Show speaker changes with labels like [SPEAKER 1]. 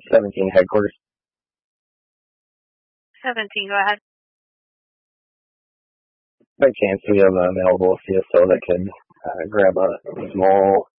[SPEAKER 1] 17 headquarters.
[SPEAKER 2] 17, go ahead.
[SPEAKER 1] By chance, do we have an available CSO that could grab a small